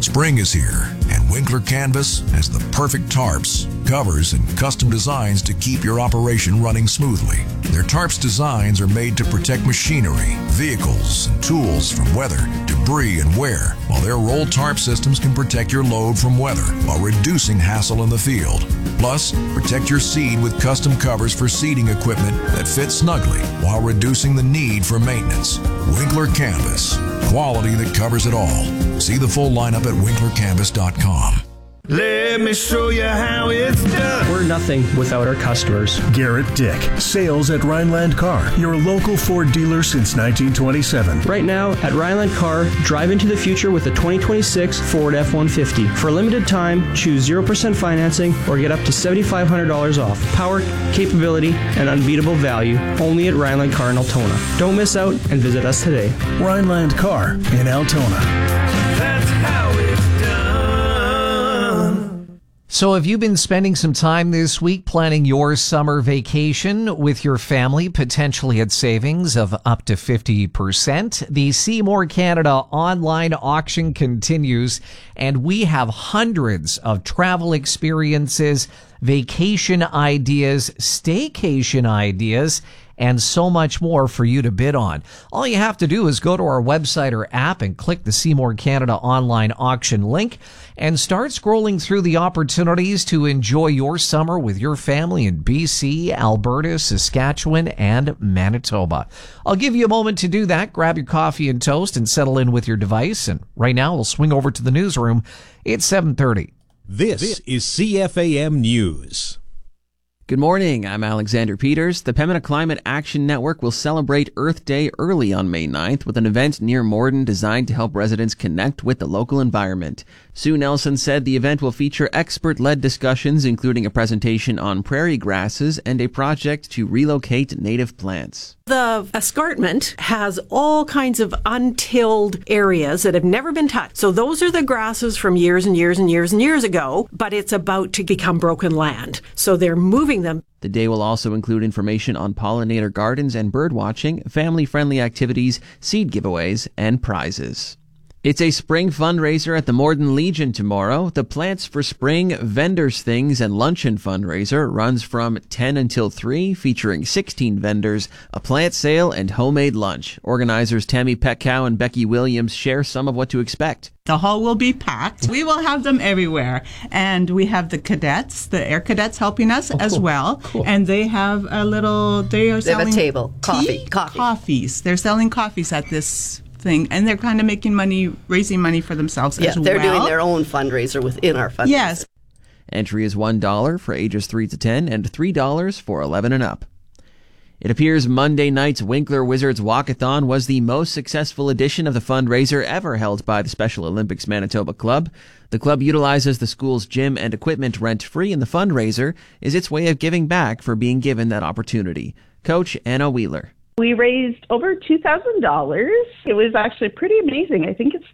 Spring is here, and Winkler Canvas has the perfect tarps, covers, and custom designs to keep your operation running smoothly. Their tarps designs are made to protect machinery, vehicles, and tools from weather, debris, and wear, while their roll tarp systems can protect your load from weather while reducing hassle in the field. Plus, protect your seed with custom covers for seeding equipment that fit snugly while reducing the need for maintenance. Winkler Canvas. Quality that covers it all. See the full lineup at winklercanvas.com. Let me show you how it's done. We're nothing without our customers. Garrett Dick, sales at Rhineland Car, your local Ford dealer since 1927. Right now, at Rhineland Car, drive into the future with the 2026 Ford F-150. For a limited time, choose 0% financing or get up to $7,500 off. Power, capability, and unbeatable value only at Rhineland Car in Altona. Don't miss out and visit us today. Rhineland Car in Altona. That's how it's done. So have you been spending some time this week planning your summer vacation with your family, potentially at savings of up to 50%? The Seymour Canada online auction continues, and we have hundreds of travel experiences, vacation ideas, staycation ideas, and so much more for you to bid on. All you have to do is go to our website or app and click the Seymour Canada online auction link and start scrolling through the opportunities to enjoy your summer with your family in BC, Alberta, Saskatchewan, and Manitoba. I'll give you a moment to do that. Grab your coffee and toast and settle in with your device. And right now, we'll swing over to the newsroom. It's 7:30. This is CFAM News. Good morning, I'm Alexander Peters. The Pembina Climate Action Network will celebrate Earth Day early on May 9th with an event near Morden designed to help residents connect with the local environment. Sue Nelson said the event will feature expert-led discussions, including a presentation on prairie grasses and a project to relocate native plants. The escarpment has all kinds of untilled areas that have never been touched. So those are the grasses from years and years and years and years ago, but it's about to become broken land. So they're moving them. The day will also include information on pollinator gardens and bird watching, family-friendly activities, seed giveaways, and prizes. It's a spring fundraiser at the Morden Legion tomorrow. The Plants for Spring Vendors Things and Luncheon fundraiser runs from 10 until 3, featuring 16 vendors, a plant sale, and homemade lunch. Organizers Tammy Petcow and Becky Williams share some of what to expect. The hall will be packed. We will have them everywhere. And we have the cadets, the air cadets helping us as well. Cool. And they have they are selling have a table. Coffees. They're selling coffees at this thing, and they're kind of making money, raising money for themselves as well. Yeah, they're doing their own fundraiser within our fundraiser. Yes. Entry is $1 for ages 3 to 10 and $3 for 11 and up. It appears Monday night's Winkler Wizards Walkathon was the most successful edition of the fundraiser ever held by the Special Olympics Manitoba Club. The club utilizes the school's gym and equipment rent-free, and the fundraiser is its way of giving back for being given that opportunity. Coach Anna Wheeler. We raised over $2,000. It was actually pretty amazing. I think it's